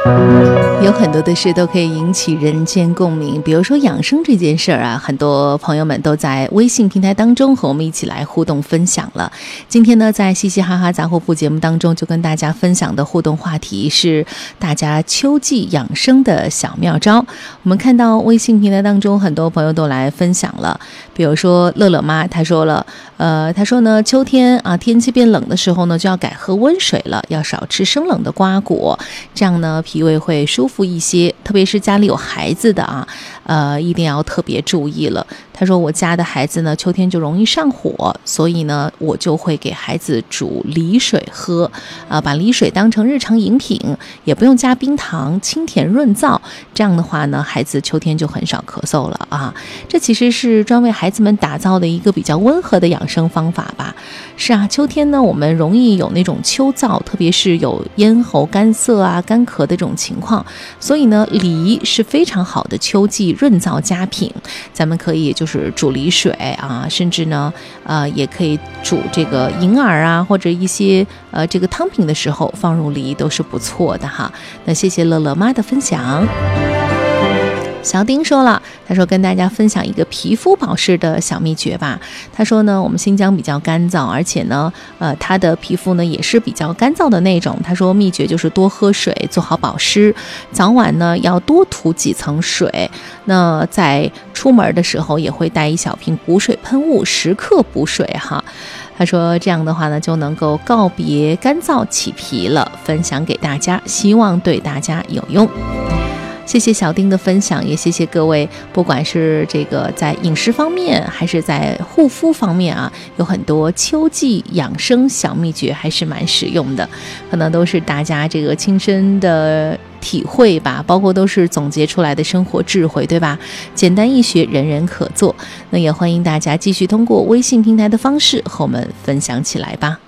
有很多的事都可以引起人间共鸣，比如说养生这件事儿啊，很多朋友们都在微信平台当中和我们一起来互动分享了。今天呢，在嘻嘻哈哈杂货铺节目当中，就跟大家分享的互动话题是大家秋季养生的小妙招。我们看到微信平台当中很多朋友都来分享了，比如说乐乐妈，她说了，她说呢，秋天啊，天气变冷的时候呢，就要改喝温水了，要少吃生冷的瓜果，这样呢，脾胃会舒服一些，特别是家里有孩子的啊，一定要特别注意了。他说我家的孩子呢，秋天就容易上火，所以呢，我就会给孩子煮梨水喝，把梨水当成日常饮品，也不用加冰糖，清甜润燥。这样的话呢，孩子秋天就很少咳嗽了啊。这其实是专为孩子们打造的一个比较温和的养生方法吧。是啊，秋天呢，我们容易有那种秋燥，特别是有咽喉干涩啊、干咳的这种情况，所以呢，梨是非常好的秋季润燥佳品。咱们可以就是煮梨水啊，甚至呢，也可以煮这个银耳啊，或者一些这个汤品的时候放入梨都是不错的哈。那谢谢乐乐妈的分享。小丁说了，他说跟大家分享一个皮肤保湿的小秘诀吧。他说呢，我们新疆比较干燥，而且呢，他的皮肤呢也是比较干燥的那种。他说秘诀就是多喝水，做好保湿，早晚呢要多涂几层水。那在出门的时候也会带一小瓶补水喷雾，时刻补水哈。他说这样的话呢，就能够告别干燥起皮了，分享给大家，希望对大家有用。谢谢小丁的分享，也谢谢各位，不管是这个在饮食方面还是在护肤方面啊，有很多秋季养生小秘诀还是蛮实用的，可能都是大家这个亲身的体会吧，包括都是总结出来的生活智慧，对吧？简单易学，人人可做。那也欢迎大家继续通过微信平台的方式和我们分享起来吧。